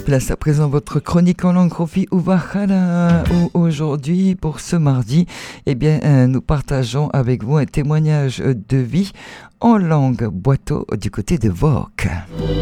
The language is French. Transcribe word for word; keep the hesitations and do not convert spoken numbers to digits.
Place à présent votre chronique en langue Rofi Ouvahala, où aujourd'hui, pour ce mardi, eh bien, euh, nous partageons avec vous un témoignage de vie en langue boito du côté de Vok.